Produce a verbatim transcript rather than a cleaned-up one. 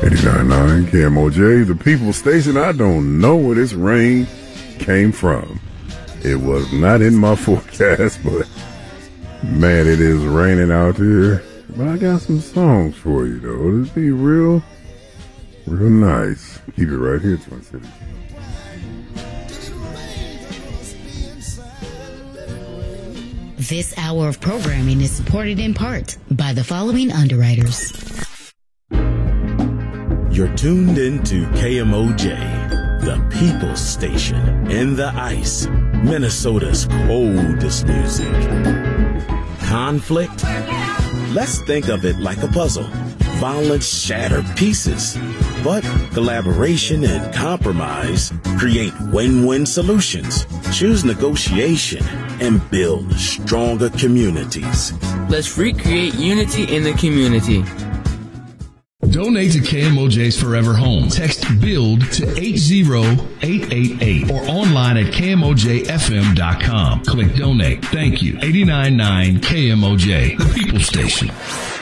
eighty-nine point nine K M O J, the people station. I don't know where this rain came from. It was not in my forecast, but man, it is raining out here. But I got some songs for you, though. It'll be real, real nice. Keep it right here, Twin Cities. This hour of programming is supported in part by the following underwriters. You're tuned into K M O J, the People's Station in the ice, Minnesota's coldest music. Conflict? Let's think of it like a puzzle. Violence shatters pieces, but collaboration and compromise create win-win solutions. Choose negotiation and build stronger communities. Let's recreate unity in the community. Donate to K M O J's Forever Home. Text BUILD to eight zero eight eight eight or online at K M O J F M dot com. Click donate. Thank you. eighty-nine point nine K M O J, the People Station.